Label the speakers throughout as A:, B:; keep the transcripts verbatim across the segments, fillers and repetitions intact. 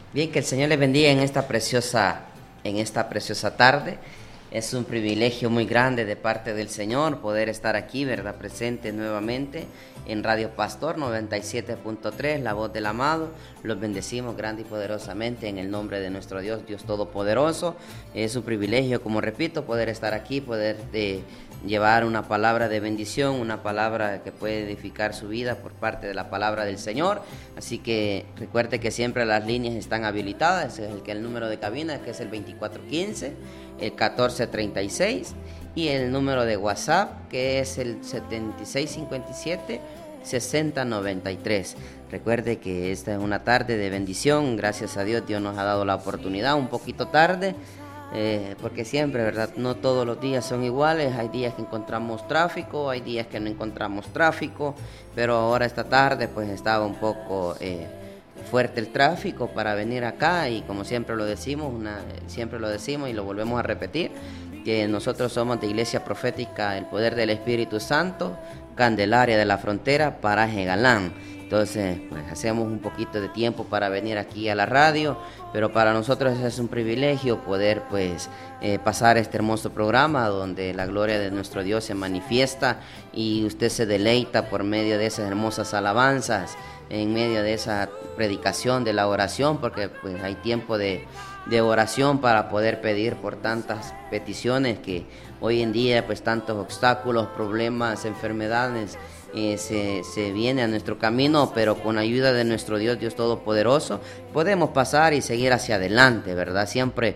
A: Bien, que el Señor les bendiga en esta preciosa, en esta preciosa tarde. Es un privilegio muy grande de parte del Señor poder estar aquí, ¿verdad? Presente nuevamente en Radio Pastor noventa y siete punto tres, La Voz del Amado. Los bendecimos grande y poderosamente en el nombre de nuestro Dios, Dios Todopoderoso. Es un privilegio, como repito, poder estar aquí, poder de, llevar una palabra de bendición, una palabra que puede edificar su vida por parte de la palabra del Señor. Así que recuerde que siempre las líneas están habilitadas. Ese es el, que el número de cabina, que es el veinticuatro quince, el catorce treinta y seis, y el número de WhatsApp, que es el setenta y seis cincuenta y siete, sesenta noventa y tres. Recuerde que esta es una tarde de bendición. Gracias a Dios, Dios nos ha dado la oportunidad, un poquito tarde, eh, porque siempre, ¿verdad? No todos los días son iguales. Hay días que encontramos tráfico, hay días que no encontramos tráfico, pero ahora esta tarde pues estaba un poco eh, fuerte el tráfico para venir acá, y como siempre lo decimos, una, siempre lo decimos y lo volvemos a repetir, que nosotros somos de Iglesia Profética El Poder del Espíritu Santo, Candelaria de la Frontera, Paraje Galán. Entonces, pues hacemos un poquito de tiempo para venir aquí a la radio, pero para nosotros es un privilegio poder pues eh, pasar este hermoso programa donde la gloria de nuestro Dios se manifiesta y usted se deleita por medio de esas hermosas alabanzas, en medio de esa predicación, de la oración, porque pues hay tiempo de, de oración para poder pedir por tantas peticiones que hoy en día pues tantos obstáculos, problemas, enfermedades eh, se, se vienen a nuestro camino, pero con ayuda de nuestro Dios, Dios Todopoderoso, podemos pasar y seguir hacia adelante, ¿verdad? Siempre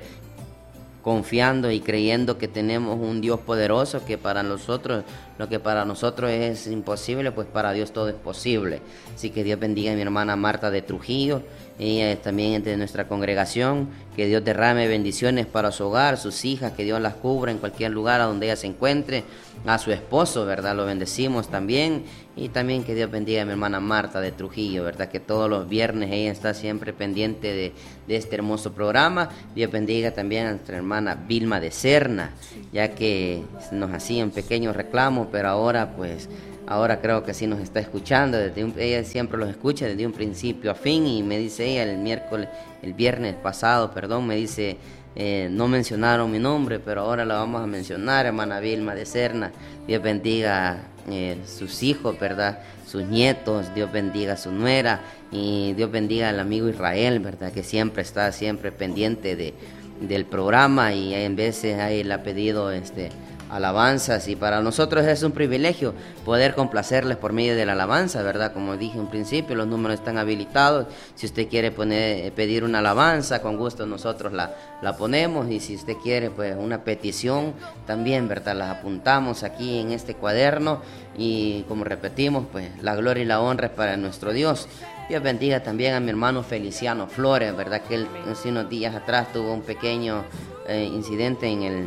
A: confiando y creyendo que tenemos un Dios poderoso, que para nosotros, lo que para nosotros es imposible, pues para Dios todo es posible. Así que Dios bendiga a mi hermana Marta de Trujillo, ella es también de nuestra congregación, que Dios derrame bendiciones para su hogar, sus hijas, que Dios las cubra en cualquier lugar a donde ella se encuentre, a su esposo, ¿verdad? Lo bendecimos también, y también que Dios bendiga a mi hermana Marta de Trujillo, ¿verdad? Que todos los viernes ella está siempre pendiente de, de este hermoso programa. Dios bendiga también a nuestra hermana Vilma de Serna, ya que nos hacían pequeños reclamos, pero ahora pues ahora creo que sí nos está escuchando. Desde un, ella siempre los escucha desde un principio a fin, y me dice ella el miércoles, el viernes pasado, perdón, me dice, eh, no mencionaron mi nombre, pero ahora la vamos a mencionar, hermana Vilma de Serna. Dios bendiga eh, sus hijos, ¿verdad? Sus nietos, Dios bendiga a su nuera, y Dios bendiga al amigo Israel, ¿verdad? Que siempre está siempre pendiente de, del programa, y en veces ahí le ha pedido este alabanzas, y para nosotros es un privilegio poder complacerles por medio de la alabanza, ¿verdad? Como dije en principio, los números están habilitados. Si usted quiere poner, pedir una alabanza, con gusto nosotros la, la ponemos, y si usted quiere pues una petición también, ¿verdad? Las apuntamos aquí en este cuaderno, y como repetimos, pues la gloria y la honra es para nuestro Dios. Dios bendiga también a mi hermano Feliciano Flores, ¿verdad? Que él hace unos días atrás tuvo un pequeño eh, incidente en el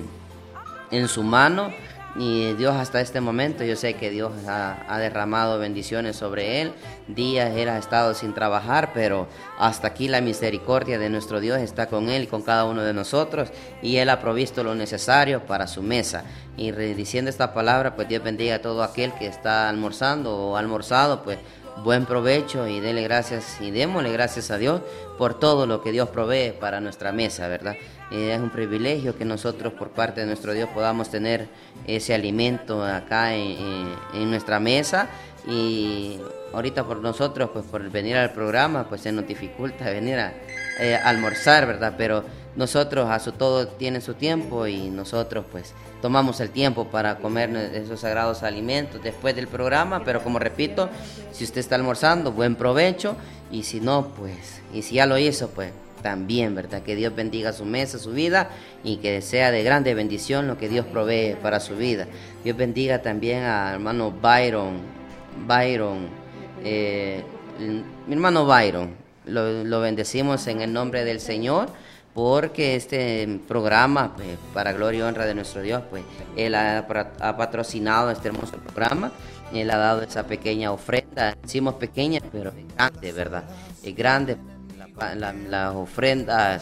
A: en su mano, y Dios hasta este momento, yo sé que Dios ha, ha derramado bendiciones sobre él. Días él ha estado sin trabajar, pero hasta aquí la misericordia de nuestro Dios está con él y con cada uno de nosotros, y él ha provisto lo necesario para su mesa. Y diciendo esta palabra, pues Dios bendiga a todo aquel que está almorzando o almorzado, pues buen provecho, y dele gracias y démosle gracias a Dios por todo lo que Dios provee para nuestra mesa, ¿verdad? Eh, es un privilegio que nosotros por parte de nuestro Dios podamos tener ese alimento acá en, en, en nuestra mesa. Y ahorita por nosotros, pues por venir al programa, pues se nos dificulta venir a eh, almorzar, ¿verdad? Pero nosotros, a su todo tiene su tiempo, y nosotros pues tomamos el tiempo para comer esos sagrados alimentos después del programa. Pero como repito, si usted está almorzando, buen provecho, y si no, pues, y si ya lo hizo, pues también, ¿verdad? Que Dios bendiga su mesa, su vida, y que sea de grande bendición lo que Dios provee para su vida. Dios bendiga también a hermano Byron, Byron, eh, mi hermano Byron, lo, lo bendecimos en el nombre del Señor, porque este programa, pues, para gloria y honra de nuestro Dios, pues Él ha, ha patrocinado este hermoso programa. Él ha dado esa pequeña ofrenda, decimos pequeña, pero es grande, ¿verdad? Es grande. La, la, las ofrendas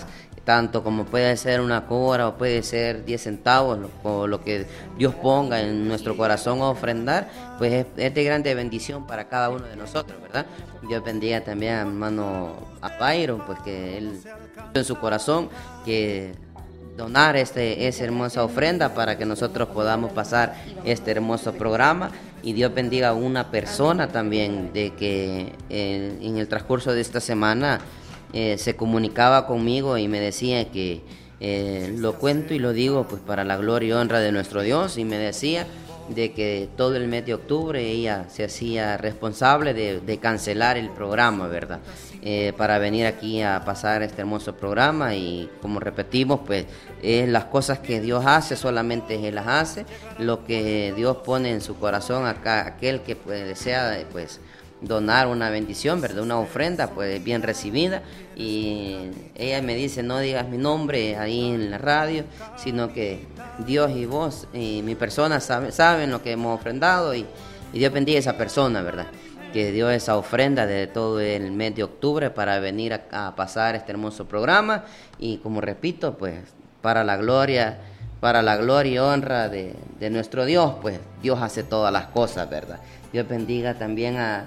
A: tanto como puede ser una cobra o puede ser diez centavos, o lo que Dios ponga en nuestro corazón a ofrendar, pues es, es de grande bendición para cada uno de nosotros, ¿verdad? Dios bendiga también a mi hermano a Byron, pues que él en su corazón que donar este, esa hermosa ofrenda para que nosotros podamos pasar este hermoso programa. Y Dios bendiga a una persona también de que eh, en el transcurso de esta semana eh, se comunicaba conmigo y me decía que eh, lo cuento y lo digo pues para la gloria y honra de nuestro Dios, y me decía de que todo el mes de octubre ella se hacía responsable de, de cancelar el programa, ¿verdad? Eh, para venir aquí a pasar este hermoso programa. Y como repetimos, pues eh, las cosas que Dios hace, solamente Él las hace. Lo que Dios pone en su corazón, acá, aquel que pues, desea pues donar una bendición, ¿verdad? Una ofrenda, pues bien recibida. Y ella me dice, no digas mi nombre ahí en la radio, sino que Dios y vos y mi persona sabe, saben lo que hemos ofrendado, y, y Dios bendiga a esa persona, ¿verdad? Que dio esa ofrenda de todo el mes de octubre para venir a, a pasar este hermoso programa. Y como repito, pues para la gloria, para la gloria y honra de, de nuestro Dios, pues Dios hace todas las cosas, ¿verdad? Dios bendiga también a,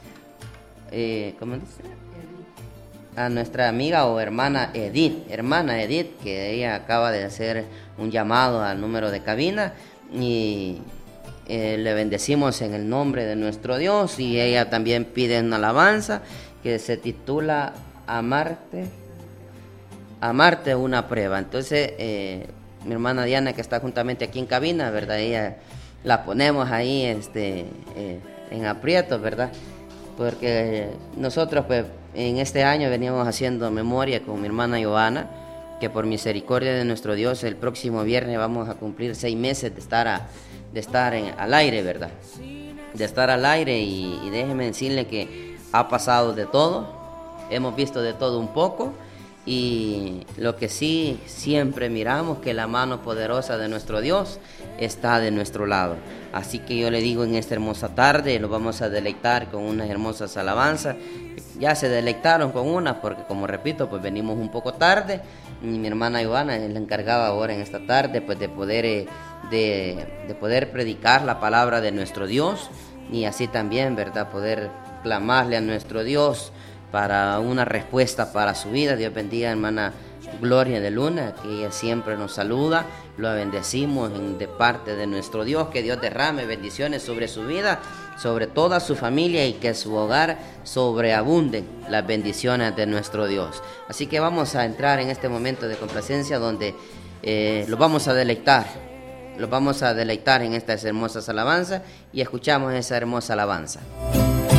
A: eh, ¿cómo dice? a nuestra amiga o hermana Edith, hermana Edith, que ella acaba de hacer un llamado al número de cabina, y eh, le bendecimos en el nombre de nuestro Dios. Y ella también pide una alabanza que se titula Amarte, Amarte una prueba. Entonces eh, mi hermana Diana, que está juntamente aquí en cabina, ¿verdad? Ella la ponemos ahí este, eh, en aprietos, ¿verdad? Porque nosotros pues en este año veníamos haciendo memoria con mi hermana Giovanna, que por misericordia de nuestro Dios el próximo viernes vamos a cumplir seis meses de estar, a, de estar en, al aire, ¿verdad? De estar al aire, y, y déjeme decirle que ha pasado de todo, hemos visto de todo un poco, y lo que sí siempre miramos, que la mano poderosa de nuestro Dios está de nuestro lado. Así que yo le digo, en esta hermosa tarde lo vamos a deleitar con unas hermosas alabanzas. Ya se deleitaron con unas, porque como repito, pues venimos un poco tarde, y mi hermana Ivana es la encargada ahora en esta tarde pues de poder, eh, de, de poder predicar la palabra de nuestro Dios, y así también, ¿verdad?, poder clamarle a nuestro Dios para una respuesta para su vida. Dios bendiga a hermana Gloria de Luna, que ella siempre nos saluda, lo bendecimos en, de parte de nuestro Dios, que Dios derrame bendiciones sobre su vida, sobre toda su familia, y que su hogar sobreabunden las bendiciones de nuestro Dios. Así que vamos a entrar en este momento de complacencia donde eh, los vamos a deleitar, los vamos a deleitar en estas hermosas alabanzas, y escuchamos esa hermosa alabanza.